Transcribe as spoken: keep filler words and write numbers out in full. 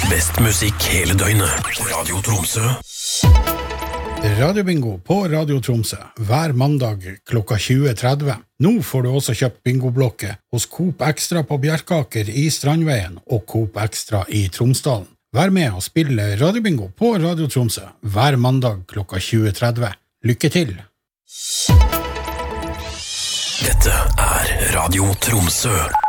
Best musikk hele døgnet. Radio Tromsø. Radiobingo på Radio Tromsø hver mandag klokka tjue tretti. Nå får du også kjøpt bingoblokket hos Coop Extra på Bjerkaker i Strandveien og Coop Extra i Tromsdalen. Vær med og spille Radiobingo på Radio Tromsø hver mandag klokka tjue tretti. Lykke til! Dette er Radio Tromsø.